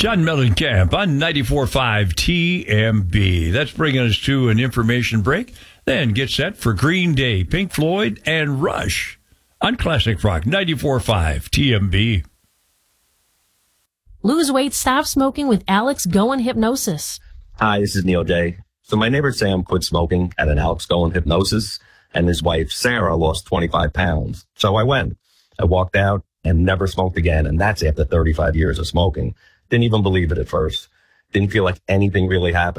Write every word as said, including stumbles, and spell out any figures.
John Mellencamp on ninety-four point five T M B. That's bringing us to an information break. Then get set for Green Day, Pink Floyd, and Rush on Classic Rock ninety-four point five T M B. Lose weight, stop smoking with Alex Goen Hypnosis. Hi, this is Neil J. So my neighbor Sam quit smoking at an Alex Goen Hypnosis, and his wife Sarah lost twenty-five pounds. So I went. I walked out and never smoked again, and that's after thirty-five years of smoking. Didn't even believe it at first. Didn't feel like anything really happened.